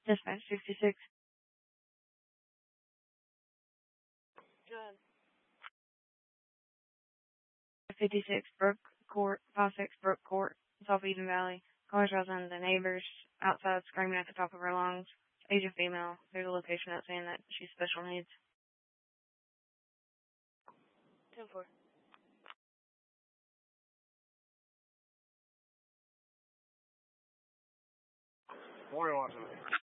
Dispatch 66. Good. 56 Brook Court, 56 Brook Court, South Eden Valley. Caller's resident, the neighbors outside screaming at the top of her lungs. Age of female. There's a location that's saying that she's special needs. 10-4. What are you watching?